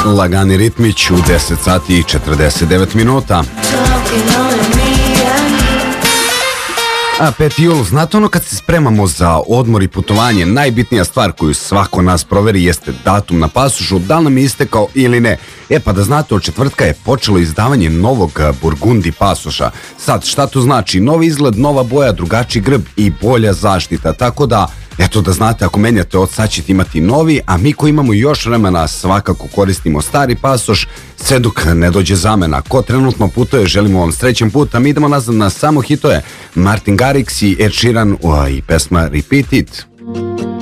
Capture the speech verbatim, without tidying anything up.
Lagani ritmić u deset sati i četrdeset devet minuta. A peti jul, znate ono kad se spremamo za odmor i putovanje, najbitnija stvar koju svako nas proveri jeste datum na pasošu, da li nam je istekao ili ne. E pa da znate, od četvrtka je počelo izdavanje novog Burgundi pasoša. Sad, šta to znači? Novi izgled, nova boja, drugačiji grb i bolja zaštita, tako da, eto da znate, ako menjate od sad ćete imati novi, a mi koji imamo još vremena svakako koristimo stari pasoš, sve dok ne dođe zamena. Ko trenutno putuje, želimo vam srećan put, a mi idemo nazad na samo hitove. Martin Garrix i Ed Sheeran i pesma Repeat It.